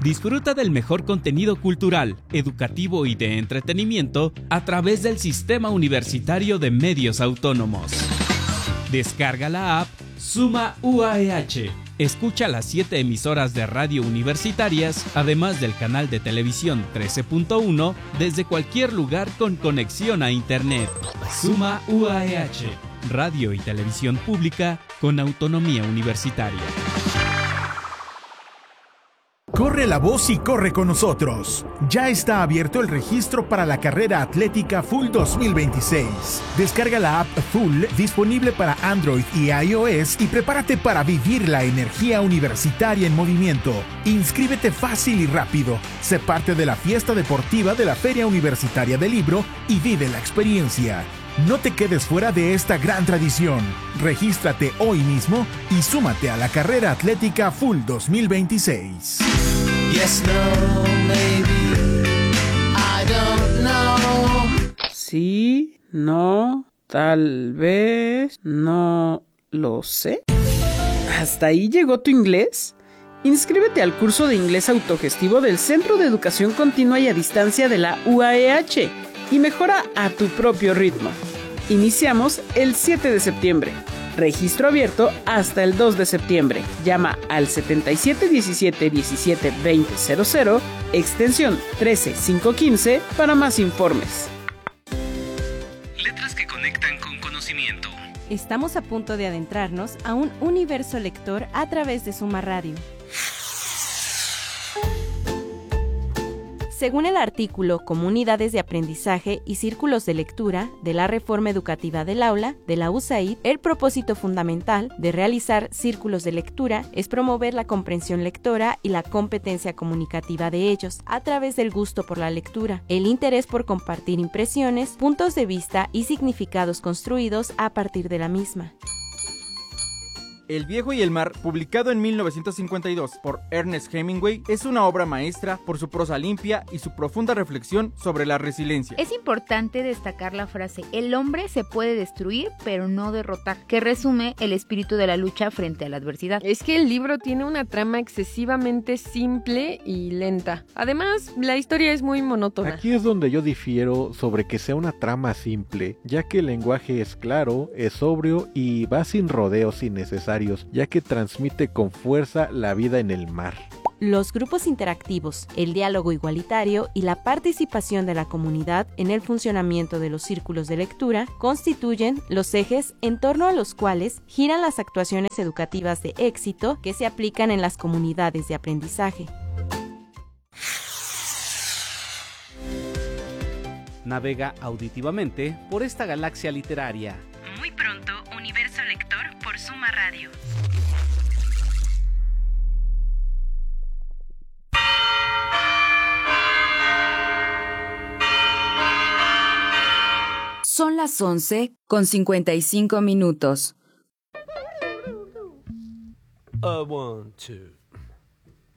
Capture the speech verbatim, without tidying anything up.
Disfruta del mejor contenido cultural, educativo y de entretenimiento a través del Sistema Universitario de Medios Autónomos. Descarga la app Suma U A E H. Escucha las siete emisoras de radio universitarias, además del canal de televisión trece punto uno, desde cualquier lugar con conexión a Internet. Suma U A E H, radio y televisión pública con autonomía universitaria. Corre la voz y corre con nosotros. Ya está abierto el registro para la carrera atlética Full dos mil veintiséis. Descarga la app Full disponible para Android y iOS y prepárate para vivir la energía universitaria en movimiento. Inscríbete fácil y rápido. Sé parte de la fiesta deportiva de la Feria Universitaria del Libro y vive la experiencia. No te quedes fuera de esta gran tradición. Regístrate hoy mismo y súmate a la carrera atlética Full dos mil veintiséis. Yes, no, maybe, I don't know. Sí, no, tal vez, no lo sé. ¿Hasta ahí llegó tu inglés? Inscríbete al curso de inglés autogestivo del Centro de Educación Continua y a Distancia de la U A E H y mejora a tu propio ritmo. Iniciamos el siete de septiembre. Registro abierto hasta el dos de septiembre. Llama al setenta y siete diecisiete diecisiete veinte cero cero, extensión trece cinco quince para más informes. Letras que conectan con conocimiento. Estamos a punto de adentrarnos a un universo lector a través de Suma Radio. Según el artículo Comunidades de Aprendizaje y Círculos de Lectura de la Reforma Educativa del Aula de la U S A I D, el propósito fundamental de realizar círculos de lectura es promover la comprensión lectora y la competencia comunicativa de ellos a través del gusto por la lectura, el interés por compartir impresiones, puntos de vista y significados construidos a partir de la misma. El viejo y el mar, publicado en mil novecientos cincuenta y dos por Ernest Hemingway, es una obra maestra por su prosa limpia y su profunda reflexión sobre la resiliencia. Es importante destacar la frase "el hombre se puede destruir, pero no derrotar", que resume el espíritu de la lucha frente a la adversidad. Es que el libro tiene una trama excesivamente simple y lenta. Además, la historia es muy monótona. Aquí es donde yo difiero sobre que sea una trama simple, ya que el lenguaje es claro, es sobrio y va sin rodeos innecesarios, ya que transmite con fuerza la vida en el mar. Los grupos interactivos, el diálogo igualitario y la participación de la comunidad en el funcionamiento de los círculos de lectura constituyen los ejes en torno a los cuales giran las actuaciones educativas de éxito que se aplican en las comunidades de aprendizaje. Navega auditivamente por esta galaxia literaria. Muy pronto, Universo Lector por Suma Radio. Son las once con cincuenta y cinco minutos. Uh, one, two.